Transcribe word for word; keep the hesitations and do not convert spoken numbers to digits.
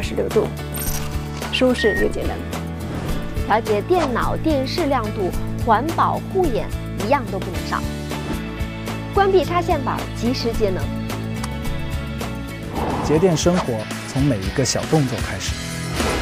十六度，舒适又节能。调节电脑、电视亮度，环保护眼，一样都不能少。关闭插线板，及时节能。 节电生活从每一个小动作开始。